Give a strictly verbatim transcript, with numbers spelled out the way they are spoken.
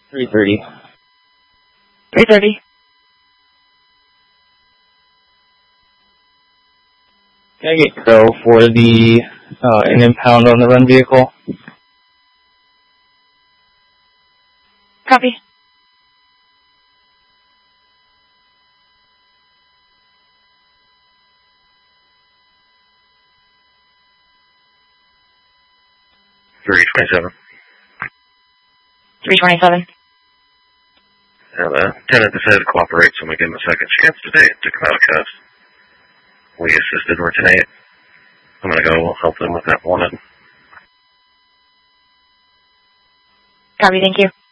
three thirty. three thirty. Can I get Crow for the uh, an impound on the run vehicle? Copy. three twenty-seven. three twenty-seven. And the tenant decided to cooperate, so I'm going to give him a second chance today to come out of cuffs. We assisted Renee. I'm going to go help them with that wanted. Copy, thank you.